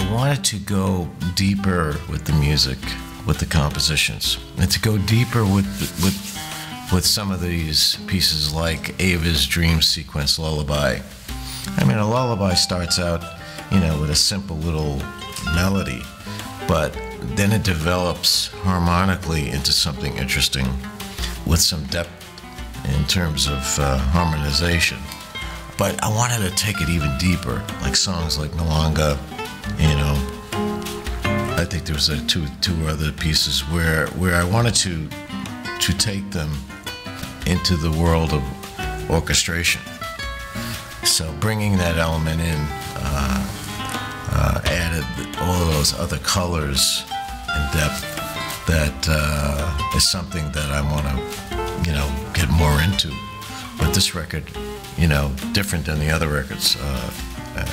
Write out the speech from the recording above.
wanted to go deeper with the music, with the compositions, and to go deeper with some of these pieces like Ava's Dream Sequence Lullaby. I mean, a lullaby starts out, with a simple little melody, but then it develops harmonically into something interesting with some depth in terms of harmonization. But I wanted to take it even deeper, like songs like Malanga, I think there was two other pieces where I wanted to take them into the world of orchestration. So bringing that element in added all of those other colors and depth that is something that I want to, get more into. But this record, different than the other records,